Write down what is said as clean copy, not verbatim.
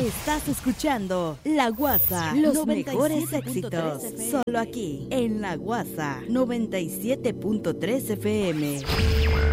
Estás escuchando La Guasa, los mejores éxitos. Solo aquí, en La Guasa 97.3 FM.